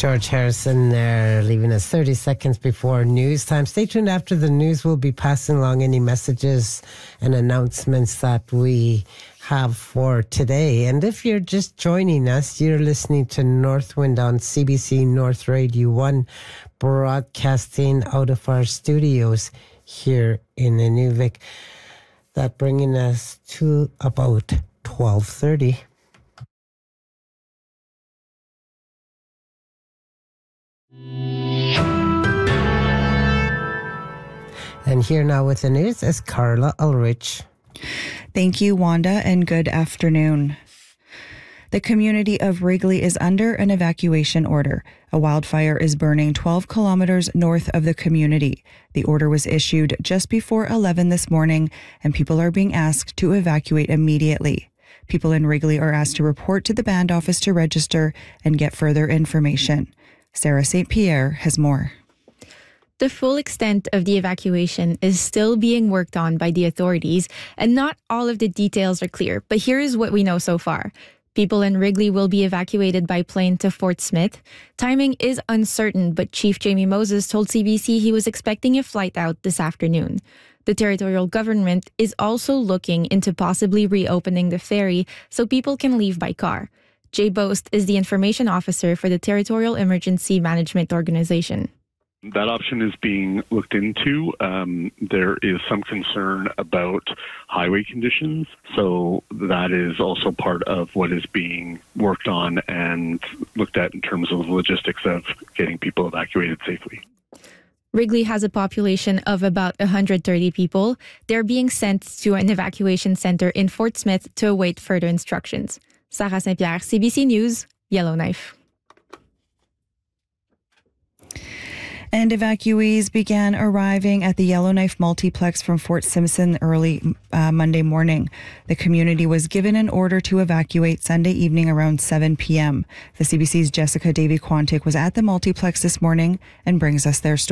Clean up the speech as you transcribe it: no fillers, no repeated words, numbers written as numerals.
George Harrison there, leaving us 30 seconds before news time. Stay tuned after the news. We'll be passing along any messages and announcements that we have for today. And if you're just joining us, you're listening to Northwind on CBC North Radio 1, broadcasting out of our studios here in Inuvik. That bringing us to about 12:30. And here now with the news is Carla Ulrich. Thank you, Wanda, and good afternoon. The community of Wrigley is under an evacuation order. A wildfire is burning 12 kilometers north of the community. The order was issued just before 11 this morning, and people are being asked to evacuate immediately. People in Wrigley are asked to report to the band office to register and get further information. Sarah St. Pierre has more. The full extent of the evacuation is still being worked on by the authorities, and not all of the details are clear. But here is what we know so far. People in Wrigley will be evacuated by plane to Fort Smith. Timing is uncertain, but Chief Jamie Moses told CBC he was expecting a flight out this afternoon. The territorial government is also looking into possibly reopening the ferry so people can leave by car. Jay Boast is the information officer for the Territorial Emergency Management Organization. That option is being looked into. There is some concern about highway conditions, so that is also part of what is being worked on and looked at in terms of logistics of getting people evacuated safely. Wrigley has a population of about 130 people. They're being sent to an evacuation center in Fort Smith to await further instructions. Sarah St. Pierre, CBC News, Yellowknife. And evacuees began arriving at the Yellowknife Multiplex from Fort Simpson early Monday morning. The community was given an order to evacuate Sunday evening around 7 p.m. The CBC's Jessica Davy-Quantick was at the multiplex this morning and brings us their story.